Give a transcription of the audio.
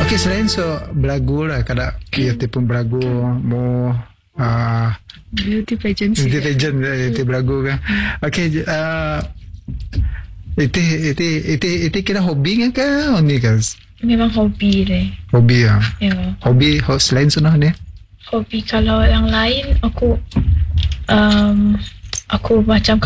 Okay, selain belagu lah, kada kita pun belagu mo beauty pageant beauty pageant itu belagu kan. Okay, itu kira hobi kan ni kan? Memang hobi deh. Hobi ya. Ya. Hobi selain sunah ni? Hobi kalau yang lain aku macam